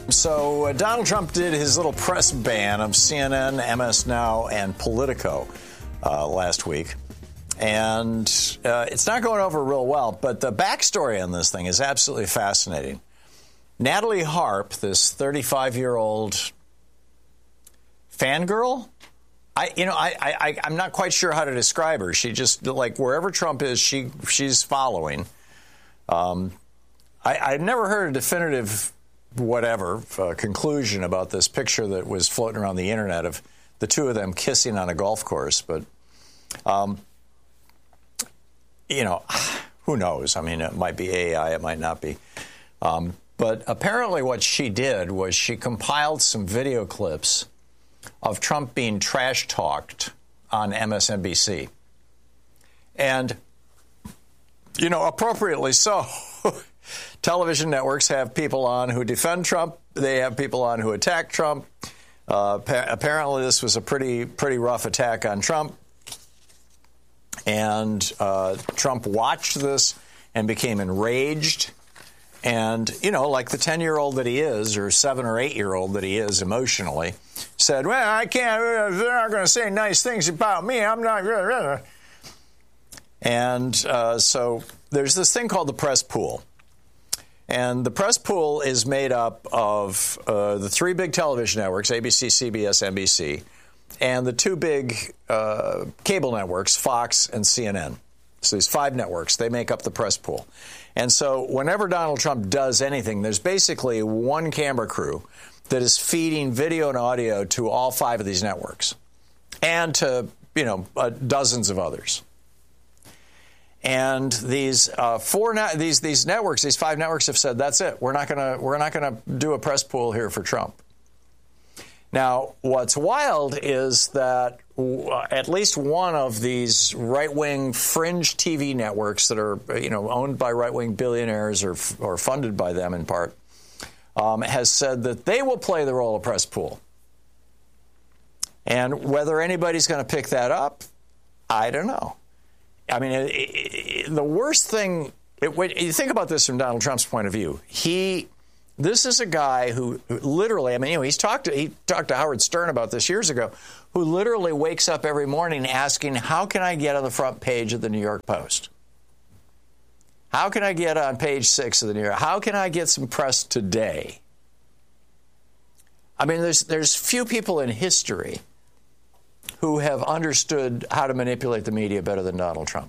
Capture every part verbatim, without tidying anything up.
So uh, Donald Trump did his little press ban of C N N, M S Now, and Politico uh, last week. And uh, it's not going over real well, but the backstory on this thing is absolutely fascinating. Natalie Harp, this thirty-five-year-old fangirl, I, you know, I, I, I'm not quite sure how to describe her. She just, like, wherever Trump is, she she's following. Um, I, I've never heard a definitive whatever uh, conclusion about this picture that was floating around the internet of the two of them kissing on a golf course. But, um, you know, who knows? I mean, it might be A I, it might not be. Um, but apparently what she did was she compiled some video clips of Trump being trash-talked on M S N B C. And, you know, appropriately so. Television networks have people on who defend Trump. They have people on who attack Trump. Uh, pa- apparently, this was a pretty pretty rough attack on Trump. And uh, Trump watched this and became enraged. And, you know, like the ten-year-old that he is, or seven- or eight-year-old that he is emotionally, said, well, I can't, they're not going to say nice things about me. I'm not. And uh, so there's this thing called the press pool. And the press pool is made up of uh, the three big television networks, A B C, C B S, N B C, and the two big uh, cable networks, Fox and C N N. So these five networks, they make up the press pool. And so whenever Donald Trump does anything, there's basically one camera crew that is feeding video and audio to all five of these networks and to, you know, uh, dozens of others. And these uh, four ne- these these networks, these five networks have said, that's it. We're not gonna we're not gonna do a press pool here for Trump. Now, what's wild is that w- at least one of these right-wing fringe T V networks that are, you know, owned by right-wing billionaires or f- or funded by them in part, um, has said that they will play the role of press pool. And whether anybody's going to pick that up, I don't know. I mean, it, it, the worst thing, it, when you think about this from Donald Trump's point of view, he, this is a guy who, who literally, I mean, you know, he's talked to, he talked to Howard Stern about this years ago, who literally wakes up every morning asking, how can I get on the front page of the New York Post? How can I get on page six of the New York? How can I get some press today? I mean, there's there's few people in history who have understood how to manipulate the media better than Donald Trump.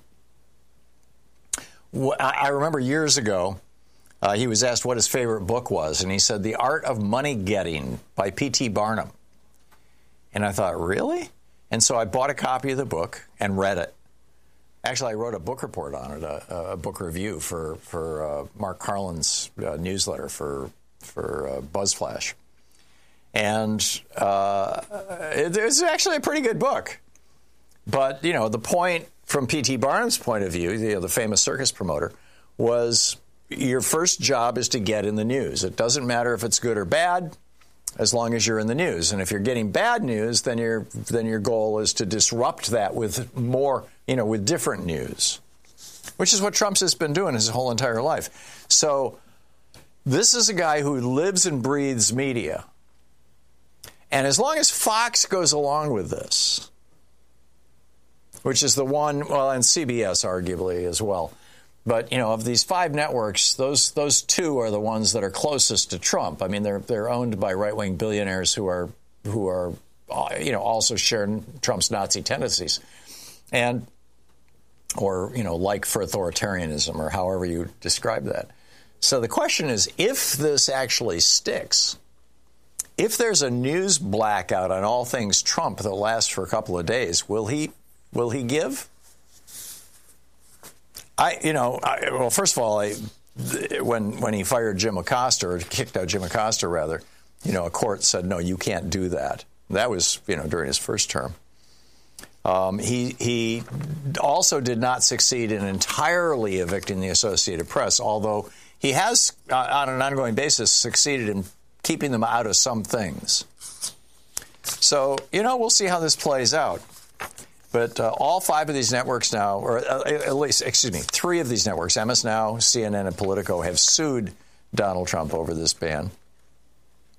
I remember years ago, uh, he was asked what his favorite book was, and he said, The Art of Money Getting by P T Barnum. And I thought, really? And so I bought a copy of the book and read it. Actually, I wrote a book report on it, a, a book review for, for uh, Mark Carlin's uh, newsletter for, for uh, BuzzFlash. And uh, it, it's actually a pretty good book. But, you know, the point from P T Barnum's point of view, you know, the famous circus promoter, was your first job is to get in the news. It doesn't matter if it's good or bad, as long as you're in the news. And if you're getting bad news, then your then your goal is to disrupt that with more, you know, with different news, which is what Trump's has been doing his whole entire life. So this is a guy who lives and breathes media. And as long as Fox goes along with this, which is the one, well, and C B S arguably as well, but, you know, of these five networks, those those two are the ones that are closest to Trump. I mean, they're they're owned by right-wing billionaires who are who are, you know, also share Trump's Nazi tendencies, and or, you know, like for authoritarianism or however you describe that. So the question is, if this actually sticks, if there's a news blackout on all things Trump that lasts for a couple of days, will he will he give? I, you know, I, well, first of all, I, when when he fired Jim Acosta, or kicked out Jim Acosta, rather, you know, a court said, no, you can't do that. That was, you know, during his first term. Um, he he also did not succeed in entirely evicting the Associated Press, although he has, uh, on an ongoing basis, succeeded in keeping them out of some things. So, you know, we'll see how this plays out. But uh, all five of these networks now, or uh, at least, excuse me, three of these networks, M S Now, C N N, and Politico, have sued Donald Trump over this ban.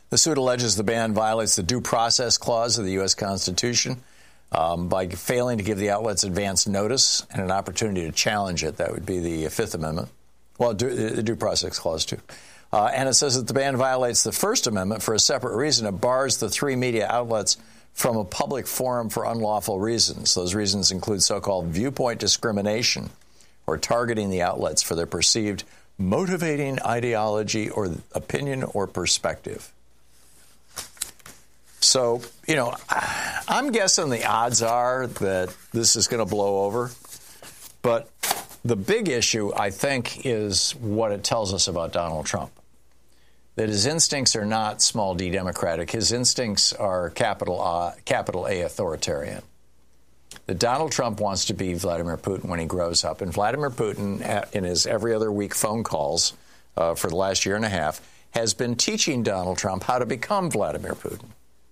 The suit alleges the ban violates the Due Process Clause of the U S Constitution um, by failing to give the outlets advance notice and an opportunity to challenge it. That would be the Fifth Amendment. Well, the Due Process Clause, too. Uh, and it says that the ban violates the First Amendment for a separate reason. It bars the three media outlets from a public forum for unlawful reasons. Those reasons include so-called viewpoint discrimination or targeting the outlets for their perceived motivating ideology or opinion or perspective. So, you know, I'm guessing the odds are that this is going to blow over. But the big issue, I think, is what it tells us about Donald Trump. That his instincts are not small d democratic. His instincts are capital A, capital A authoritarian. That Donald Trump wants to be Vladimir Putin when he grows up. And Vladimir Putin, in his every other week phone calls uh, for the last year and a half, has been teaching Donald Trump how to become Vladimir Putin.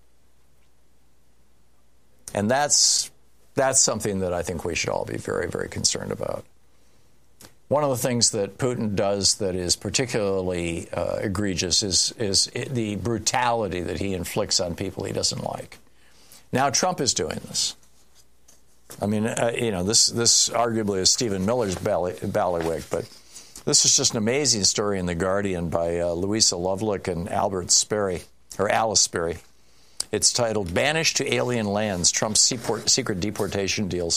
And that's that's something that I think we should all be very, very concerned about. One of the things that Putin does that is particularly uh, egregious is, is the brutality that he inflicts on people he doesn't like. Now Trump is doing this. I mean, uh, you know, this this arguably is Stephen Miller's bally, ballywig, but this is just an amazing story in The Guardian by uh, Louisa Lovelock and Albert Sperry, or Alice Sperry. It's titled, Banished to Alien Lands, Trump's Secret Deportation Deals.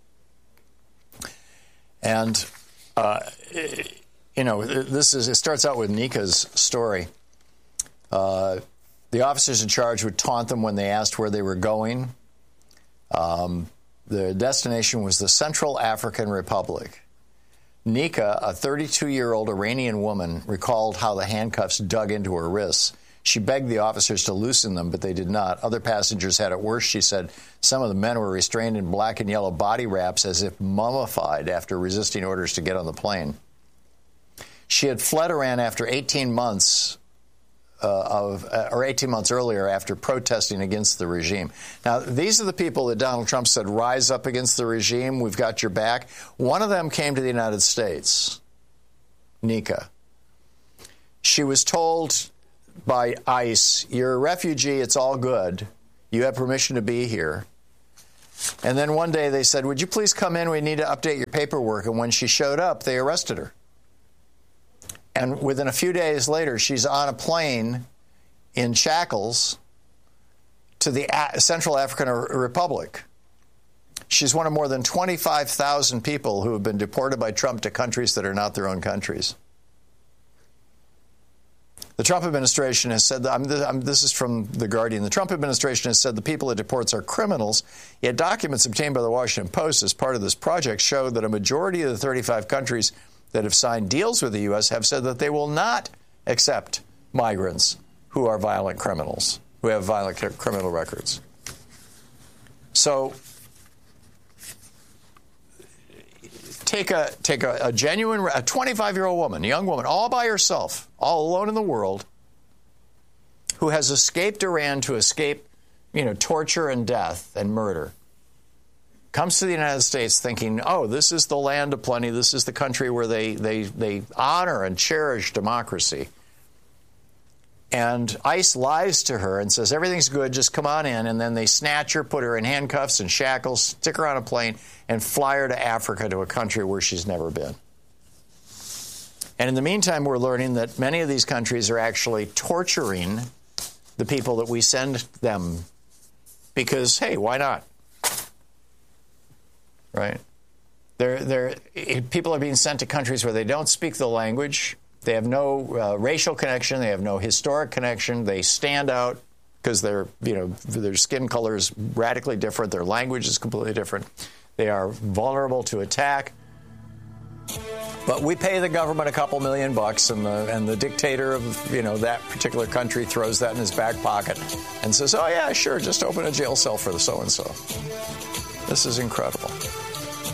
And, uh, you know, this is, it starts out with Nika's story. Uh, the officers in charge would taunt them when they asked where they were going. Um, the destination was the Central African Republic. Nika, a thirty-two-year-old Iranian woman, recalled how the handcuffs dug into her wrists. She begged the officers to loosen them, but they did not. Other passengers had it worse, she said. Some of the men were restrained in black and yellow body wraps as if mummified after resisting orders to get on the plane. She had fled Iran after eighteen months uh, of, uh, or eighteen months earlier after protesting against the regime. Now, these are the people that Donald Trump said, rise up against the regime, we've got your back. One of them came to the United States, Nika. She was told by ICE, you're a refugee, it's all good. You have permission to be here. And then one day they said, would you please come in? We need to update your paperwork. And when she showed up, they arrested her. And within a few days later, she's on a plane in shackles to the Central African Republic. She's one of more than twenty-five thousand people who have been deported by Trump to countries that are not their own countries. The Trump administration has said, that, I'm, I'm, this is from The Guardian, the Trump administration has said the people it deports are criminals, yet documents obtained by the Washington Post as part of this project show that a majority of the thirty-five countries that have signed deals with the U S have said that they will not accept migrants who are violent criminals, who have violent criminal records. So take a take a, a genuine, a twenty-five-year-old woman, a young woman, all by herself, all alone in the world, who has escaped Iran to escape, you know, torture and death and murder, comes to the United States thinking, oh, this is the land of plenty, this is the country where they they they honor and cherish democracy. And ICE lies to her and says, everything's good, just come on in. And then they snatch her, put her in handcuffs and shackles, stick her on a plane, and fly her to Africa, to a country where she's never been. And in the meantime, we're learning that many of these countries are actually torturing the people that we send them because, hey, why not? Right? They're, they're, people are being sent to countries where they don't speak the language. They have no uh, racial connection. They have no historic connection. They stand out because their, you know, their skin color is radically different. Their language is completely different. They are vulnerable to attack. But we pay the government a couple million bucks, and the and the dictator of, you know, that particular country throws that in his back pocket and says, "Oh yeah, sure, just open a jail cell for the so and so." This is incredible.